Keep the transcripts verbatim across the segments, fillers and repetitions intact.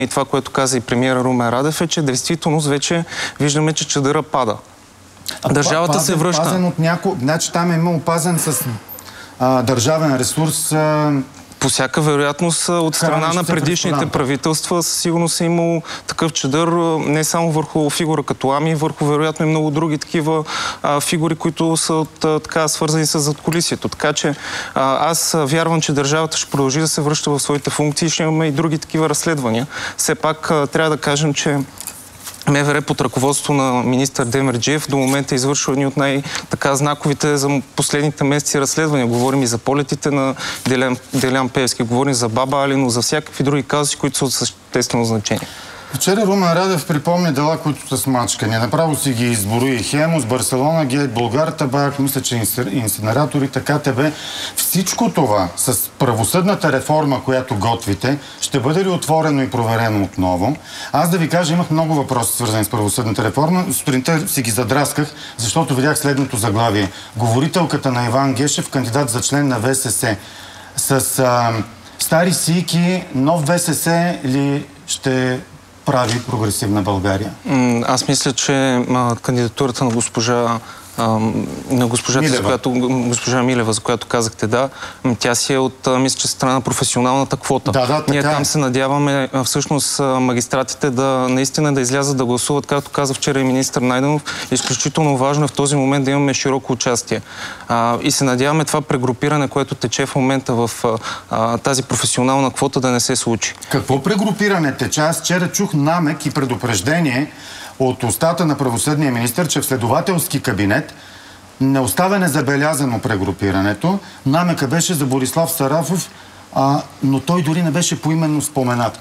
И това, което каза и премиера Румен Радев, е, че действително вече виждаме, че чадъра пада. А, Държавата пазен, се връща. Пазен от няко... Значи там е имал пазен с а, държавен ресурс. А... По всяка вероятност от страна на предишните правителства със сигурност е имало такъв чадър не само върху фигура като Ами, върху вероятно и много други такива а, фигури, които са от, а, така, свързани с задкулисието. Така че а, аз вярвам, че държавата ще продължи да се връща в своите функции и ще имаме и други такива разследвания. Все пак а, трябва да кажем, че МВР под ръководството на министър Демерджиев до момента извършва едни от най-така знаковите за последните месеци разследвания. Говорим и за полетите на Делян, Делян Пеевски, говорим за Баба Али, но за всякакви други казуси, които са от съществено значение. Вчера Румен Радев припомни дела, които са смачкани. Направо си ги изброи. Хемус, Барселона Гейт, Булгар Табак, мисля, че инсинераторите, КТБ. Всичко това с правосъдната реформа, която готвите, ще бъде ли отворено и проверено отново? Аз да ви кажа, имах много въпроси, свързани с правосъдната реформа. Сутринта си ги задрасках, защото видях следното заглавие. Говорителката на Иван Гешев, кандидат за член на ВСС. С а, стари сийки, нов ВСС ли ще прави прогресивна България? Аз мисля, че а, кандидатурата на госпожа на госпожата, за която, госпожа Милева, за която казахте, да, тя си е от, мисля, че страна на професионалната квота. Да, да, Ние там е. се надяваме всъщност магистратите да наистина да излязат да гласуват, както каза вчера и министър Найденов. Изключително важно е в този момент да имаме широко участие. А, и се надяваме това прегрупиране, което тече в момента в а, тази професионална квота, да не се случи. Какво прегрупиране тече? Аз вчера чух намек и предупреждение от устата на правосъдния министър, че в следователски кабинет не оставя незабелязано прегрупирането. Намека беше за Борислав Сарафов, а, но той дори не беше поименно споменат.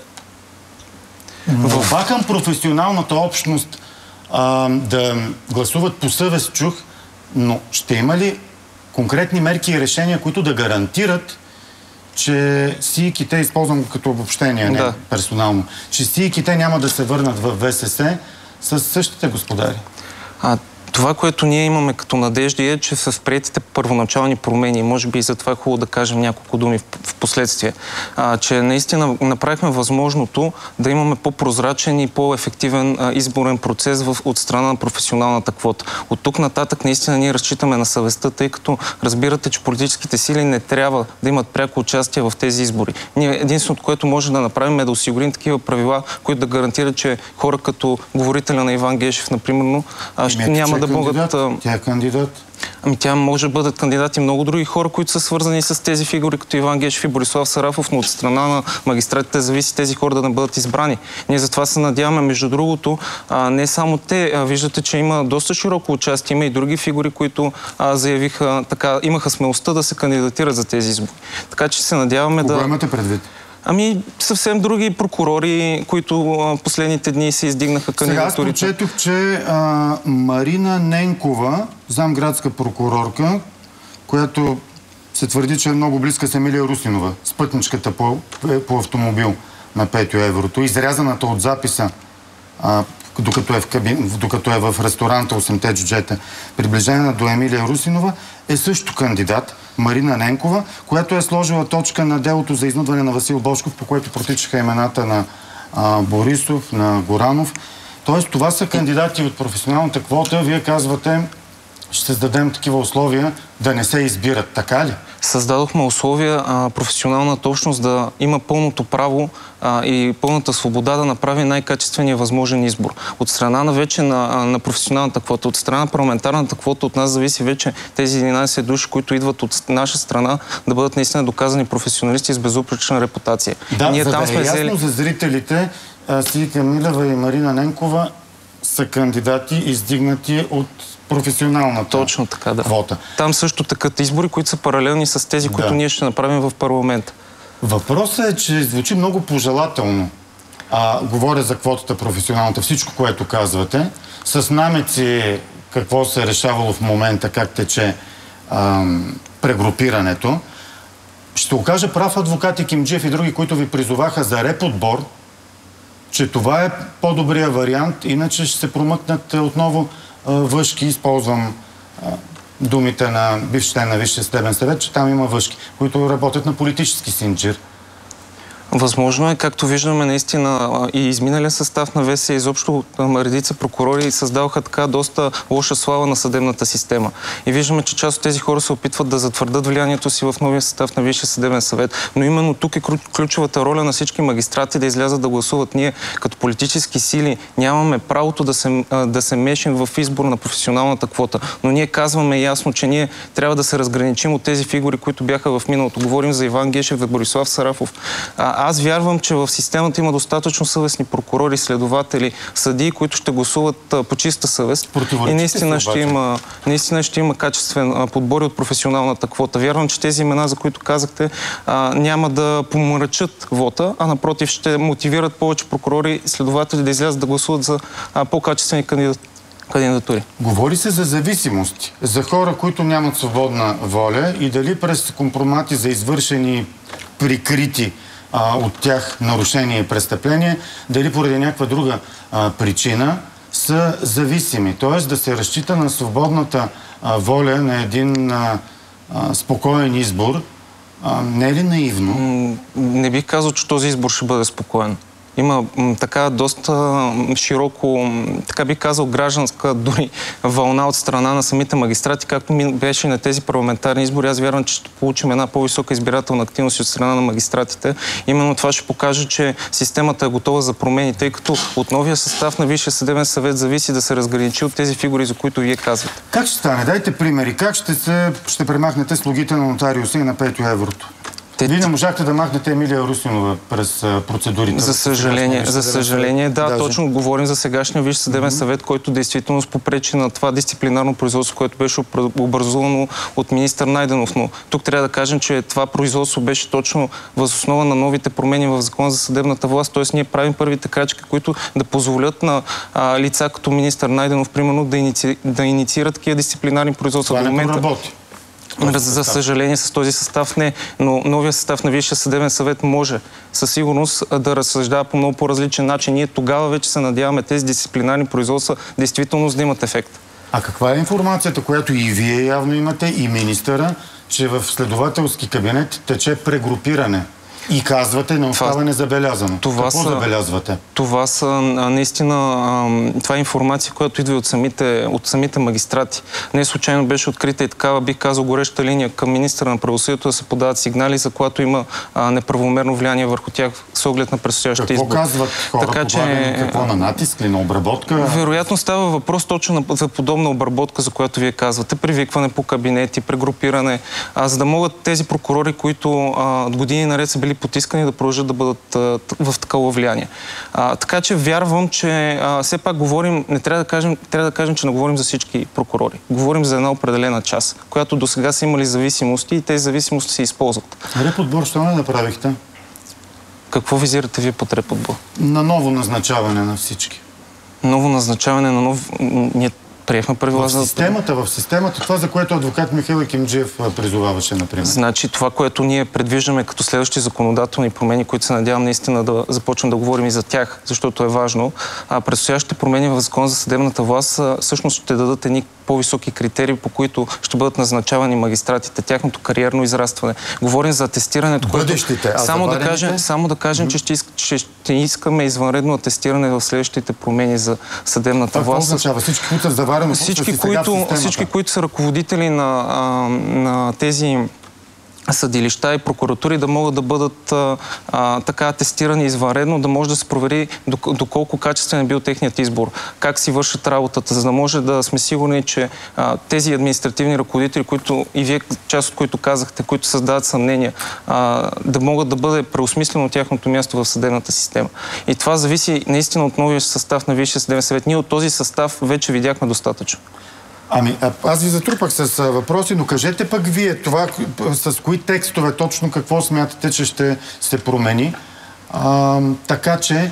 Молба към професионалната общност а, да гласуват по съвест чух, но ще има ли конкретни мерки и решения, които да гарантират, че сийките, използвам го като обобщение, не да. персонално, че сийките няма да се върнат в ВСС с същите господари? А, това, което ние имаме като надежда е, че с приетите първоначални промени, може би и за това е хубаво да кажем няколко думи в, в последствие, а, че наистина направихме възможното да имаме по-прозрачен и по-ефективен а, изборен процес в, от страна на професионалната квота. От тук нататък наистина ние разчитаме на съвестта, тъй като разбирате, че политическите сили не трябва да имат пряко участие в тези избори. Ние единственото, което може да направим, е да осигурим такива правила, които да гарантират, че хора като говорителя на Иван Гешев, например, ще няма да могат... Тя е кандидат. Ами тя може да бъдат кандидати много други хора, които са свързани с тези фигури, като Иван Гешев и Борислав Сарафов, но от страна на магистратите зависи тези хора да не бъдат избрани. Ние затова се надяваме, между другото, а, не само те, а, виждате, че има доста широко участие, има и други фигури, които а, заявиха, така, имаха смелостта да се кандидатират за тези избори. Така че се надяваме Кого да... Кого имате предвид? Ами, съвсем други прокурори, които а, последните дни се издигнаха кандидатурите. Сега аз прочетох, че а, Марина Ненкова, замградска прокурорка, която се твърди, че е много близка с Емилия Русинова, спътничката по, по автомобил на Петю Еврото, изрязаната от записа, а, докато, е в кабин, докато е в ресторанта осемте джуджета, приближена до Емилия Русинова, е също кандидат. Марина Ненкова, която е сложила точка на делото за изнудване на Васил Божков, по което протичаха имената на а, Борисов, на Горанов. Тоест, това са кандидати от професионалната квота. Вие казвате, ще създадем такива условия да не се избират. Така ли? Създадохме условия а, професионалната общност да има пълното право а, и пълната свобода да направи най-качествения възможен избор. От страна на вече на, на професионалната квота, от страна на парламентарната квота, от нас зависи вече тези единайсет души, които идват от наша страна, да бъдат наистина доказани професионалисти с безупречна репутация. Да, Ние за там да сме е ясно взели... за зрителите, Сийка Милева и Марина Ненкова са кандидати, издигнати от професионалната Точно така, да. квота. Там също такът избори, които са паралелни с тези, да. които ние ще направим в парламента. Въпросът е, че звучи много пожелателно. А, говоря за квотата професионалната, всичко, което казвате. С намеци какво се е решавало в момента, как тече ам, прегрупирането. Ще окажа прав адвокат Кимджиев и други, които ви призоваха за реподбор, че това е по-добрия вариант, иначе ще се промъкнат отново а, въшки. Използвам а, думите на бивш член на Висшия съдебен съвет, че там има въшки, които работят на политически синджир. Възможно е, както виждаме наистина и изминалия състав на ВСС, изобщо редица прокурори създаваха така доста лоша слава на съдебната система. И виждаме, че част от тези хора се опитват да затвърдат влиянието си в новия състав на Висшия съдебен съвет. Но именно тук е ключовата роля на всички магистрати да излязат да гласуват. Ние като политически сили нямаме правото да се, да се мешим в избор на професионалната квота. Но ние казваме ясно, че ние трябва да се разграничим от тези фигури, които бяха в миналото. Говорим за Иван Гешев, за Борислав Сарафов. Аз вярвам, че в системата има достатъчно съвестни прокурори, следователи, съдии, които ще гласуват по чиста съвест. И наистина ще, има, наистина ще има качествен подбор от професионалната квота. Вярвам, че тези имена, за които казахте, няма да помрачат вота, а напротив ще мотивират повече прокурори и следователи да излязат да гласуват за по-качествени кандидати. кандидатури. Говори се за зависимости, за хора, които нямат свободна воля и дали през компромати за извършени прикрити а, от тях нарушения и престъпления, дали поради някаква друга а, причина са зависими. Тоест да се разчита на свободната а, воля на един а, а, спокоен избор. А, не е ли наивно? Не бих казал, че този избор ще бъде спокоен. Има м, така доста широко, така би казал, гражданска дори вълна от страна на самите магистрати, както ми беше и на тези парламентарни избори. Аз вярвам, че ще получим една по-висока избирателна активност от страна на магистратите. Именно това ще покаже, че системата е готова за промени, тъй като от новия състав на Висшия съдебен съвет зависи да се разграничи от тези фигури, за които вие казвате. Как ще стане? Дайте примери. Как ще, се, ще премахнете слугите на нотариуса и на пето еврото? Вие не можахте да махнете Емилия Русинова през процедурите. За съжаление, за съжаление, да, Даже. точно говорим за сегашния Висш съдебен mm-hmm. съвет, който действително попречи на това дисциплинарно производство, което беше образувано от министър Найденов. Но тук трябва да кажем, че това производство беше точно въз основа на новите промени в Закона за съдебната власт. Тоест ние правим първите крачки, които да позволят на а, лица като министър Найденов, примерно, да, иници... да инициират такива дисциплинарни производства. Това не проработи. За съжаление, с този състав не, но новия състав на Висшия съдебен съвет може със сигурност да разсъждава по много по-различен начин. Ние тогава вече се надяваме тези дисциплинарни производства действително да имат ефект. А каква е информацията, която и вие явно имате, и министъра, че в следователски кабинет тече прегрупиране? И казвате, не остава незабелязано. Това Какво са, забелязвате? Това са наистина, това е информация, която идва от самите, от самите магистрати. Не случайно беше открита и такава, бих казал, гореща линия към министъра на правосъдието да се подават сигнали, за когато има а, неправомерно влияние върху тях с оглед на предстоящите избори. Какво казват хора? Така, че, какво на натиск или на обработка? Вероятно става въпрос точно за подобна обработка, за която вие казвате. Привикване по кабинети, прегрупиране, а, за да могат тези прокурори, които а, години наред са били потискани, да продължат да бъдат а, в такова влияние. А, така че вярвам, че а, все пак говорим, не трябва да кажем, трябва да кажем, че не говорим за всички прокурори. Говорим за една определена част, която до сега са имали зависимости и тези зависимости се използват. Реподбор, що не направихте? Какво визирате вие под реподбор? На ново назначаване на всички. Ново назначаване на нов... Ние приехме правила в системата, в системата, това, за което адвокат Михаил Екимджиев призоваваше, например. Значи това, което ние предвиждаме като следващи законодателни промени, които се надявам наистина да започнем да говорим и за тях, защото е важно, а предстоящите промени в Закона за съдебната власт всъщност ще дадат едни по-високи критерии, по които ще бъдат назначавани магистратите, тяхното кариерно израстване. Говорим за атестирането, бъдещите, което... Само да кажем, само да кажем, mm-hmm. че, ще, че ще искаме извънредно атестиране в следващите промени за съдебната това власт. Това означава всички, които са заварени, всички, които, всички, които са ръководители на, а, на тези съдилища и прокуратури да могат да бъдат а, така тестирани извънредно, да може да се провери доколко качествен е бил техният избор, как си вършат работата, за да може да сме сигурни, че а, тези административни ръководители, които и вие, част от които казахте, които създават съмнения, а, да могат да бъде преосмислено тяхното място в съдебната система. И това зависи наистина от новия състав на Висшия съдебен съвет. Ние от този състав вече видяхме достатъчно. Ами, аз ви затрупах с въпроси, но кажете пък вие това, с кои текстове точно какво смятате, че ще се промени, а, така че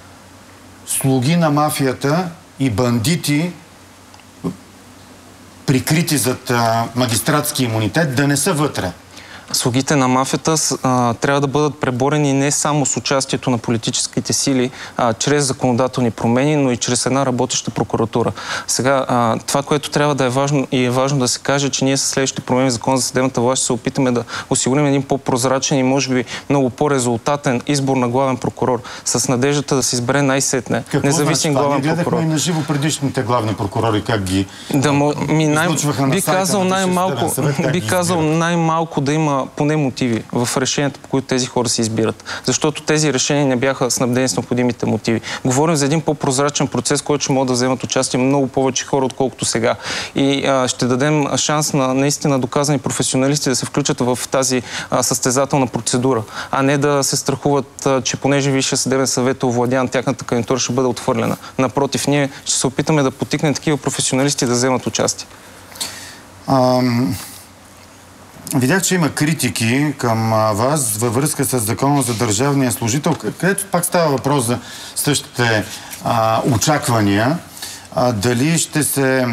слуги на мафията и бандити, прикрити зад а, магистратски имунитет, да не са вътре. слугите на мафията а, трябва да бъдат преборени не само с участието на политическите сили, а, чрез законодателни промени, но и чрез една работеща прокуратура. Сега, а, това, което трябва да е важно и е важно да се каже, че ние със следващите промени в Закона за съдебната власт ще се опитаме да осигурим един по-прозрачен и може би много по-резултатен избор на главен прокурор, с надеждата да се избере най-сетне независим главен прокурор. Гледахме и на живо предишните главни прокурори, как ги да, ми, най... би казал най-малко, би казал най-малко да има поне мотиви в решенията, по които тези хора се избират. Защото тези решения не бяха снабдени с необходимите мотиви. Говорим за един по-прозрачен процес, който ще могат да вземат участие много повече хора, отколкото сега. И а, ще дадем шанс на наистина доказани професионалисти да се включат в тази а, състезателна процедура, а не да се страхуват, а, че понеже Висшия съдебен съвет е овладян, тяхната кандидатура ще бъде отхвърлена. Напротив, ние ще се опитаме да потикнем такива професионалисти да вземат участие. Ам... Видях, че има критики към а, вас във връзка с Закона за държавния служител, където пак става въпрос за същите а, очаквания. А, дали ще се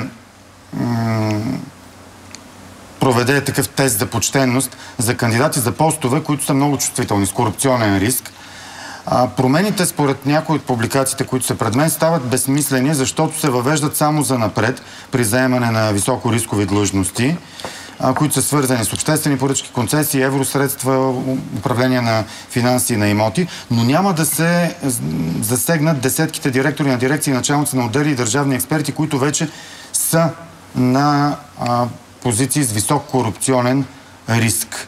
проведе такъв тест за почтенност за кандидати за постове, които са много чувствителни, с корупционен риск. А, промените според някои от публикациите, които са пред мен, стават безсмислени, защото се въвеждат само за напред при заемане на високорискови длъжности, които са свързани с обществени поръчки, концесии, евросредства, управление на финанси и на имоти, но няма да се засегнат десетките директори на дирекции, началници на отдели и държавни експерти, които вече са на а, позиции с висок корупционен риск.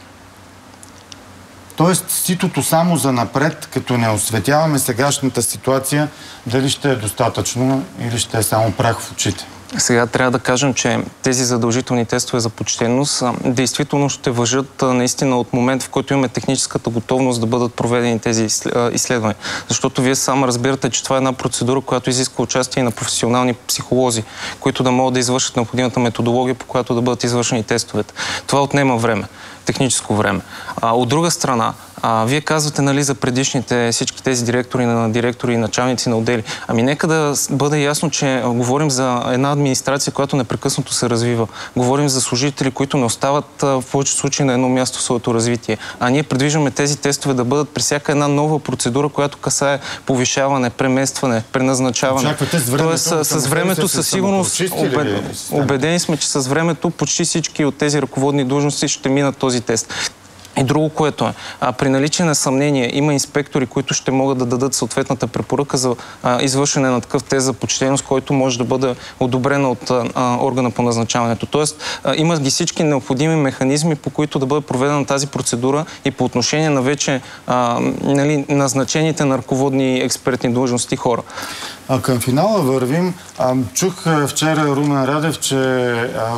Тоест, ситото само за напред, като не осветяваме сегашната ситуация, дали ще е достатъчно или ще е само прах в очите. Сега трябва да кажем, че тези задължителни тестове за почтенност действително ще важат наистина от момент, в който имаме техническата готовност да бъдат проведени тези изследвания. Защото вие сам разбирате, че това е една процедура, която изисква участие на професионални психолози, които да могат да извършат необходимата методология, по която да бъдат извършени тестовете. Това отнема време, техническо време. А, от друга страна, А, вие казвате, нали, за предишните всички тези директори на директори и началници на отдели. Ами нека да бъде ясно, че говорим за една администрация, която непрекъснато се развива. Говорим за служители, които не остават в повече случаи на едно място в своето развитие. А ние предвиждаме тези тестове да бъдат при всяка една нова процедура, която касае повишаване, преместване, преназначаване. Очаквате с времето, Тоест, с, с времето със сигурност убед... убедени сме, че с времето почти всички от тези ръководни длъжности ще минат този тест. И друго, което е, а, при наличие на съмнение има инспектори, които ще могат да дадат съответната препоръка за а, извършване на такъв тест за почтеност, който може да бъде одобрен от а, органа по назначаването. Тоест, а, има ги всички необходими механизми, по които да бъде проведена тази процедура и по отношение на вече а, нали, назначените на ръководни експертни длъжности хора. А към финала вървим. А, чух вчера Румен Радев, че а,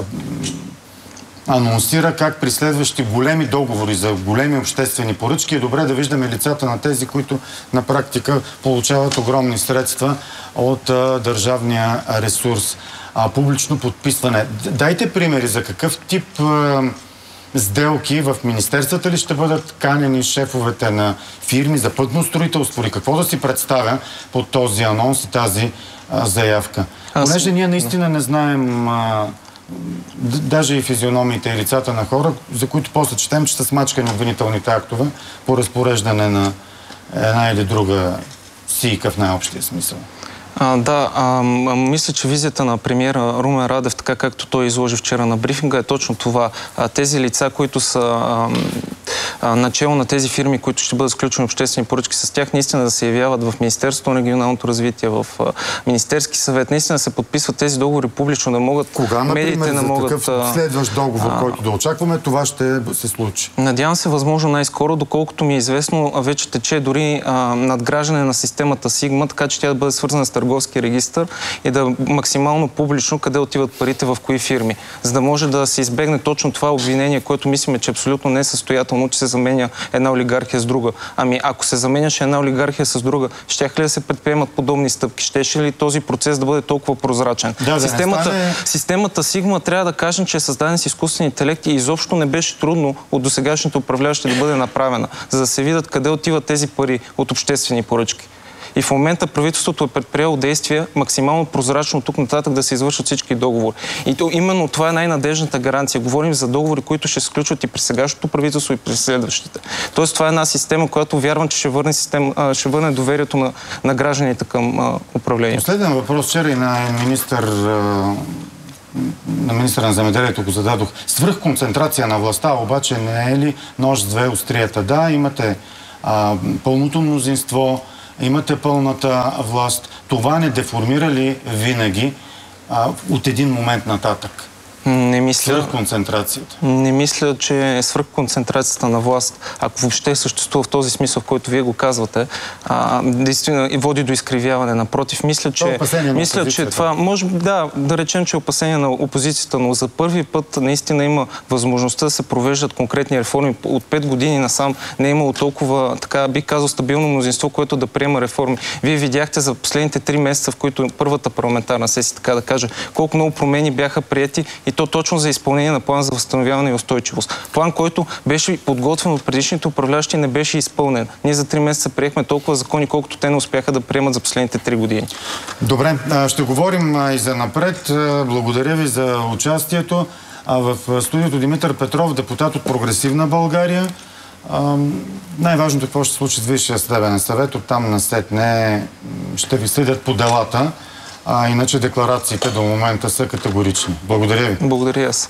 анонсира как при следващи големи договори за големи обществени поръчки е добре да виждаме лицата на тези, които на практика получават огромни средства от а, държавния ресурс. А, публично подписване. Дайте примери за какъв тип а, сделки в министерствата ли ще бъдат канени шефовете на фирми за пътно строителство или какво да си представя под този анонс и тази а, заявка. Аз... Понеже ние наистина не знаем а, даже и физиономиите и лицата на хора, за които после четем, че са смачкани обвинителните актове по разпореждане на една или друга сийка в най-общия смисъл. А, да, а, мисля, че визията на премиера Румен Радев, така както той изложи вчера на брифинга, е точно това. А, тези лица, които са а, а, начало на тези фирми, които ще бъдат сключени обществени поръчки с тях, наистина да се явяват в Министерството на регионалното развитие, в а, Министерски съвет, наистина се подписват тези договори публично, да могат Кога, медиите например, да могат... за такъв следващ договор, а, който да очакваме, това ще се случи? Надявам се възможно най-скоро, доколкото ми е известно, вече тече дори а, надграждане на системата Сигма, така че тя да бъде свързана с търговски регистър и да максимално публично къде отиват парите, в кои фирми. За да може да се избегне точно това обвинение, което мислиме, че е абсолютно несъстоятелно, че се заменя една олигархия с друга. Ами ако се заменяше една олигархия с друга, щяха ли да се предприемат подобни стъпки? Щеше ли този процес да бъде толкова прозрачен? Да, да, системата, стане... системата Сигма, трябва да кажем, че е създаден с изкуствен интелект и изобщо не беше трудно от досегашните управляващи да бъде направена, за да се видят къде отиват тези пари от обществени поръчки. И в момента правителството е предприело действия максимално прозрачно тук нататък да се извършат всички договори. И то, именно това е най-надежната гаранция. Говорим за договори, които ще се сключват и при сегашното правителство, и при следващите. Тоест това е една система, която вярвам, че ще върне, система, ще върне доверието на, на гражданите към а, управлението. Последен въпрос. Вчера и на министър на министъра на земеделието го зададох. Свръхконцентрация на властта, обаче не е ли нож с две острията? Да, имате а, пълното мнозинство, имате пълната власт. Това не деформира ли винаги а, от един момент нататък? Не мисля, свръхконцентрацията. Не мисля, че свръхконцентрацията на власт, ако въобще съществува в този смисъл, в който вие го казвате, а, действително и води до изкривяване. Напротив, мисля, че, мисля, че това може да, да речем, че е опасение на опозицията, но за първи път наистина има възможността да се провеждат конкретни реформи. От пет години насам не е имало толкова, така бих казал, стабилно мнозинство, което да приема реформи. Вие видяхте за последните три месеца, в които първата парламентарна сесия, така да кажа, колко много промени бяха приети и то точно за изпълнение на план за възстановяване и устойчивост. План, който беше подготвен от предишните управляващи, не беше изпълнен. Ние за три месеца приехме толкова закони, колкото те не успяха да приемат за последните три години. Добре, ще говорим и за напред. Благодаря ви за участието. А в студиото Димитър Петров, депутат от Прогресивна България. Най-важното е какво ще се случи с Висшия съдебен съвет. Оттам насетне ще ви съдят по делата. А иначе декларациите до момента са категорични. Благодаря ви. Благодаря аз.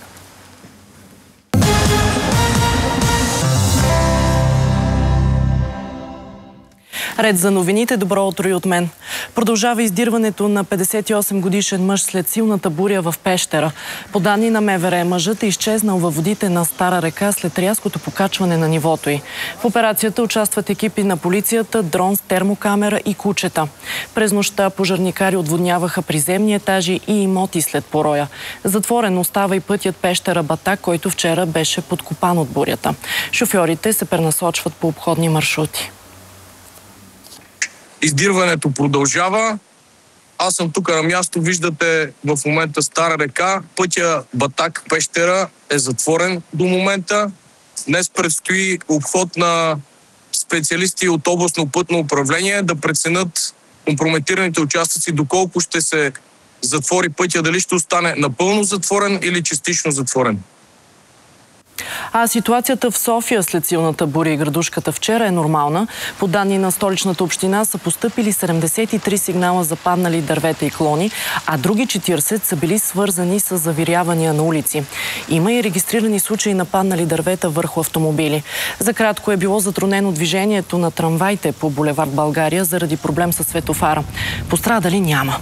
Ред за новините, добро утро и от мен. Продължава издирването на петдесет и осем годишен мъж след силната буря в Пещера. По данни на МВР, мъжът е изчезнал във водите на Стара река след рязкото покачване на нивото й. В операцията участват екипи на полицията, дрон с термокамера и кучета. През нощта пожарникари отводняваха приземни етажи и имоти след пороя. Затворен остава и пътят Пещера-Батак, който вчера беше подкопан от бурята. Шофьорите се пренасочват по обходни маршрути. Издирването продължава. Аз съм тук на място. Виждате в момента Стара река. Пътя Батак-Пещера е затворен до момента. Днес предстои обход на специалисти от областно пътно управление да преценят компрометираните участъци, доколко ще се затвори пътя, дали ще остане напълно затворен или частично затворен. А ситуацията в София след силната буря и градушката вчера е нормална. По данни на столичната община са постъпили седемдесет и три сигнала за паднали дървета и клони, а други четиридесет са били свързани с завирявания на улици. Има и регистрирани случаи на паднали дървета върху автомобили. За кратко е било затруднено движението на трамваите по булевард България заради проблем с светофара. Пострадали няма.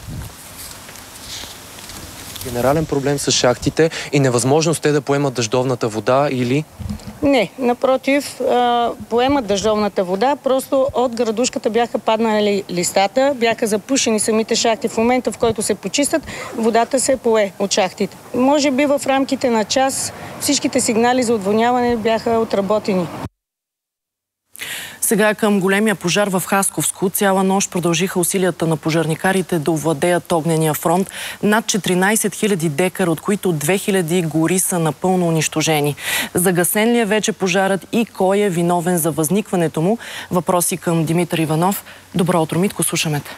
Генерален проблем с шахтите и невъзможност те да поемат дъждовната вода или? Не, напротив, поемат дъждовната вода, просто от градушката бяха паднали листата, бяха запушени самите шахти. В момента, в който се почистят, водата се пое от шахтите. Може би в рамките на час всичките сигнали за отводняване бяха отработени. Сега към големия пожар в Хасковско. Цяла нощ продължиха усилията на пожарникарите да овладеят огнения фронт. Над четиринадесет хиляди декара, от които две хиляди гори са напълно унищожени. Загасен ли е вече пожарът и кой е виновен за възникването му? Въпроси към Димитър Иванов. Добро утро, Митко, слушаме те.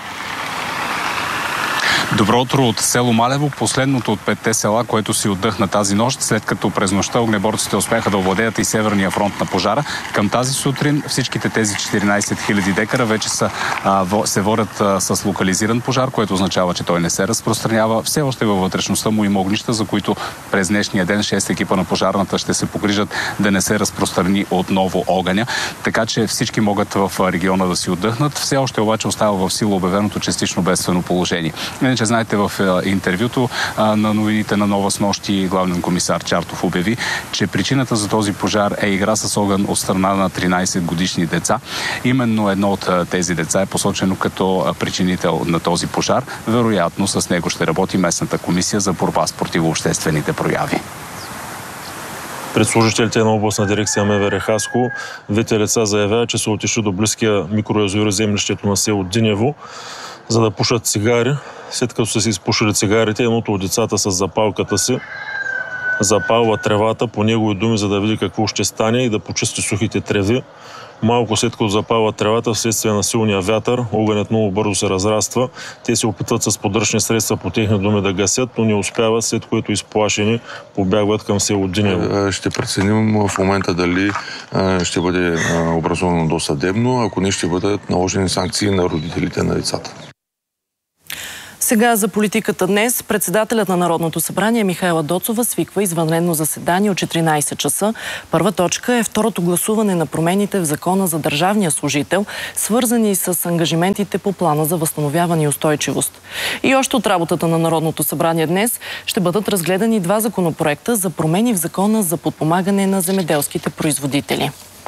Добро утро от село Малево, последното от петте села, което си отдъхна тази нощ, след като през нощта огнеборците успяха да овладеят и северния фронт на пожара. Към тази сутрин всичките тези четиринадесет хиляди декара вече са, а, се водят а, с локализиран пожар, което означава, че той не се разпространява. Все още във вътрешността му има огнища, за които през днешния ден шест екипа на пожарната ще се погрижат да не се разпространи отново огъня. Така че всички могат в региона да си отдъхнат. Все още обаче остава в сила обявеното частично бедствено положение. Иначе, знаете, в интервюто а, на новините на Нова снощи главен комисар Чартов обяви, че причината за този пожар е игра с огън от страна на тринадесет годишни деца. Именно едно от тези деца е посочено като причинител на този пожар. Вероятно с него ще работи местната комисия за борба с противообществените прояви. Пред служителите на областна дирекция МВР Хаско, двете лица заявяват, че са отишли до близкия микроязовир землището на село Динево, за да пушат цигари. След като са си изпушили цигарите, едното от децата с запалката си запалва тревата, по негови думи, за да види какво ще стане и да почисти сухите треви. Малко след като запава тревата, вследствие на силния вятър, огънят много бързо се разраства. Те се опитват с подръчни средства по техни думи да гасят, но не успяват, след което изплашени побягват към село Динево. Ще преценим в момента дали ще бъде образовано досъдебно, ако не ще бъдат наложени санкции на родителите на децата. Сега за политиката днес. Председателят на Народното събрание Михаела Доцова свиква извънредно заседание от четиринайсет часа. Първа точка е второто гласуване на промените в Закона за държавния служител, свързани с ангажиментите по плана за възстановяване и устойчивост. И още от работата на Народното събрание днес ще бъдат разгледани два законопроекта за промени в Закона за подпомагане на земеделските производители.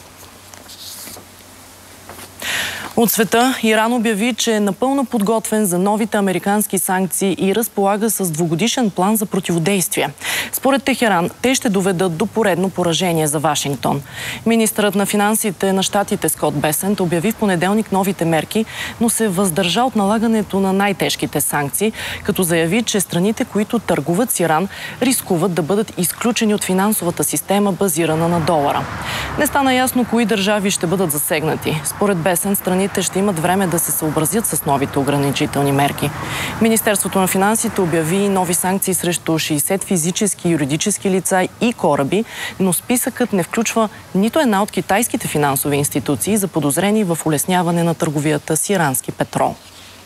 От света Иран обяви, че е напълно подготвен за новите американски санкции и разполага с двугодишен план за противодействие. Според Техеран, те ще доведат до поредно поражение за Вашингтон. Министърът на финансите на щатите Скот Бесент обяви в понеделник новите мерки, но се въздържа от налагането на най-тежките санкции, като заяви, че страните, които търгуват с Иран, рискуват да бъдат изключени от финансовата система, базирана на долара. Не стана ясно кои държави ще бъдат засегнати. Според Бесент, страните ще имат време да се съобразят с новите ограничителни мерки. Министерството на финансите обяви нови санкции срещу шейсет физически и юридически лица и кораби, но списъкът не включва нито една от китайските финансови институции, заподозрени в улесняване на търговията с ирански петрол.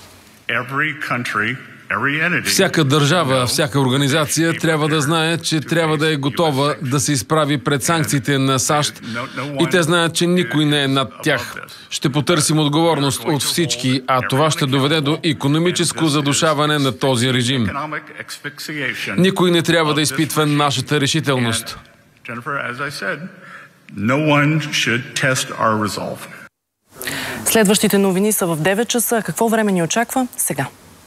Всяка държава, всяка организация трябва да знае, че трябва да е готова да се изправи пред санкциите на САЩ и те знаят, че никой не е над тях. Ще потърсим отговорност от всички, а това ще доведе до икономическо задушаване на този режим. Никой не трябва да изпитва нашата решителност. Следващите новини са в девет часа. Какво време ни очаква сега?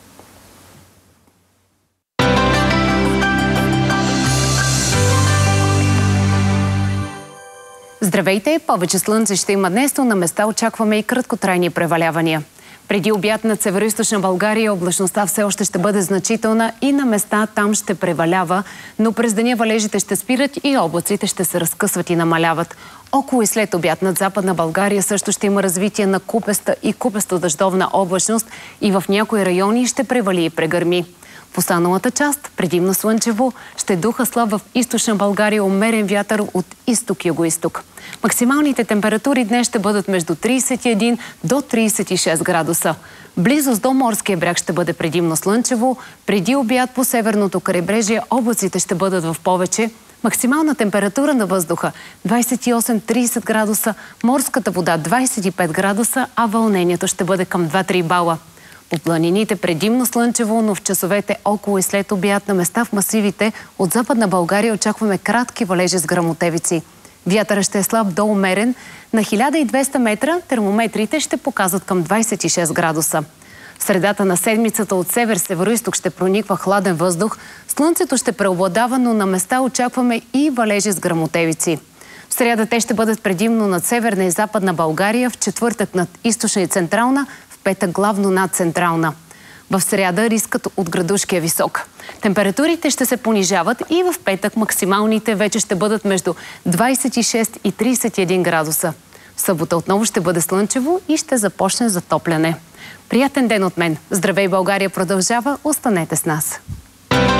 Здравейте! Повече слънце ще има днес, но на места очакваме и краткотрайни превалявания. Преди обяд над североизточна България облачността все още ще бъде значителна и на места там ще превалява, но през деня валежите ще спират и облаците ще се разкъсват и намаляват. Около и след обяд над Западна България също ще има развитие на купеста и купесто-дъждовна облачност и в някои райони ще превали и прегърми. В останалата част, предимно слънчево, ще духа слаб в източна България умерен вятър от изток-югоизток. Максималните температури днес ще бъдат между трийсет и един до трийсет и шест градуса. Близост до морския бряг ще бъде предимно слънчево. Преди обяд по северното крайбрежие облаците ще бъдат в повече. Максимална температура на въздуха двайсет и осем до трийсет градуса, морската вода двайсет и пет градуса, а вълнението ще бъде към два до три бала. По планините предимно слънчево, но в часовете около и след обяд на места в масивите от Западна България очакваме кратки валежи с гръмотевици. Вятърът ще е слаб до умерен. На хиляда и двеста метра термометрите ще показват към двайсет и шест градуса. В средата на седмицата от север-североизток ще прониква хладен въздух. Слънцето ще преобладава, но на места очакваме и валежи с гръмотевици. В сряда те ще бъдат предимно над Северна и Западна България, в четвъртък над Източна и Централна, в петък главно над Централна. В сряда рискът от градушки е висок. Температурите ще се понижават и в петък максималните вече ще бъдат между двайсет и шест и трийсет и един градуса. В събота отново ще бъде слънчево и ще започне затопляне. Приятен ден от мен! Здравей, България продължава! Останете с нас!